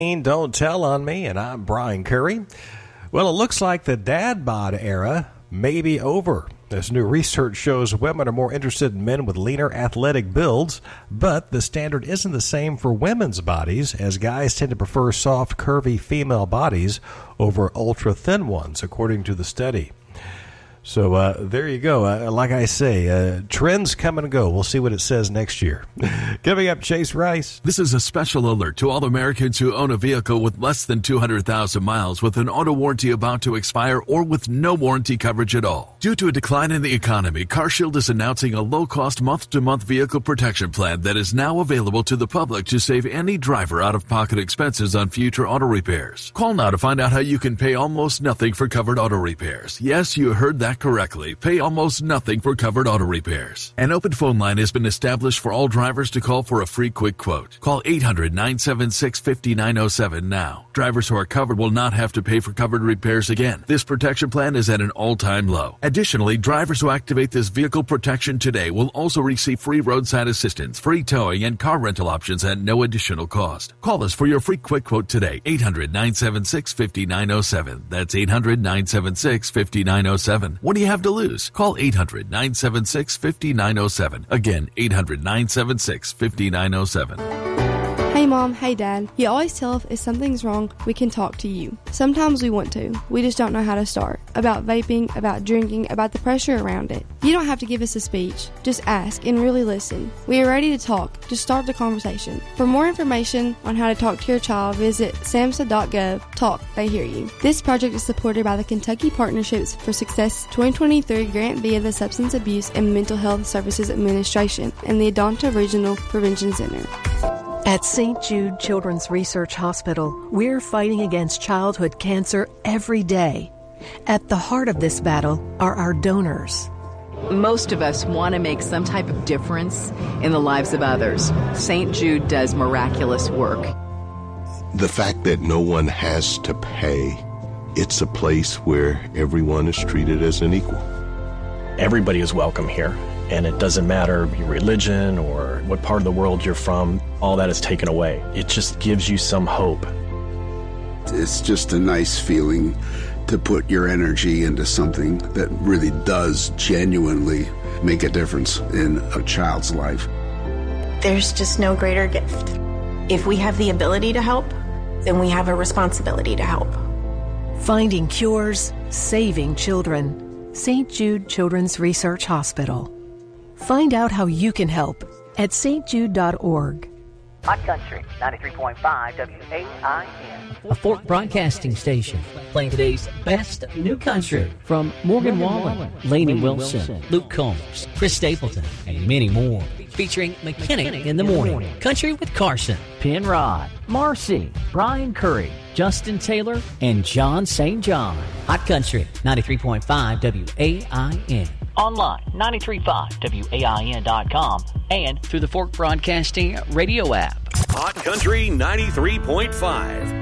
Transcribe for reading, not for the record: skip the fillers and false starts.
Don't Tell on Me, and I'm Brian Curry. Well, it looks like the dad bod era may be over. This new research shows women are more interested in men with leaner athletic builds, but the standard isn't the same for women's bodies, as guys tend to prefer soft, curvy female bodies over ultra-thin ones, according to the study. So there you go. Like I say, trends come and go. We'll see what it says next year. Coming up, Chase Rice. This is a special alert to all Americans who own a vehicle with less than 200,000 miles with an auto warranty about to expire or with no warranty coverage at all. Due to a decline in the economy, CarShield is announcing a low-cost month-to-month vehicle protection plan that is now available to the public to save any driver out-of-pocket expenses on future auto repairs. Call now to find out how you can pay almost nothing for covered auto repairs. Yes, you heard that correctly. Pay almost nothing for covered auto repairs. An open phone line has been established for all drivers to call for a free quick quote. Call 800-976-5907 now. Drivers who are covered will not have to pay for covered repairs again. This protection plan is at an all-time low. Additionally, drivers who activate this vehicle protection today will also receive free roadside assistance, free towing, and car rental options at no additional cost. Call us for your free quick quote today. 800-976-5907. That's 800-976-5907. What do you have to lose? Call 800-976-5907. Again, 800-976-5907. Hey Mom, hey Dad. You always tell if something's wrong, we can talk to you. Sometimes we want to. We just don't know how to start. About vaping, about drinking, about the pressure around it. You don't have to give us a speech. Just ask and really listen. We are ready to talk. Just start the conversation. For more information on how to talk to your child, visit samhsa.gov. Talk, they hear you. This project is supported by the Kentucky Partnerships for Success 2023 grant via the Substance Abuse and Mental Health Services Administration and the Adonta Regional Prevention Center. At St. Jude Children's Research Hospital, we're fighting against childhood cancer every day. At the heart of this battle are our donors. Most of us want to make some type of difference in the lives of others. St. Jude does miraculous work. The fact that no one has to pay, it's a place where everyone is treated as an equal. Everybody is welcome here. And it doesn't matter your religion or what part of the world you're from, all that is taken away. It just gives you some hope. It's just a nice feeling to put your energy into something that really does genuinely make a difference in a child's life. There's just no greater gift. If we have the ability to help, then we have a responsibility to help. Finding cures, saving children. St. Jude Children's Research Hospital. Find out how you can help at stjude.org. Hot Country 93.5 WAIN. A Fork Broadcasting Station, playing today's best new country from Morgan Wallen, Lainey Wilson, Luke Combs, Chris Stapleton, and many more. Featuring McKinney in the Morning, Country with Carson, Penrod, Marcy, Brian Curry, Justin Taylor, and John St. John. Hot Country 93.5 WAIN. Online, 935wain.com, and through the Fork Broadcasting radio app. Hot Country 93.5.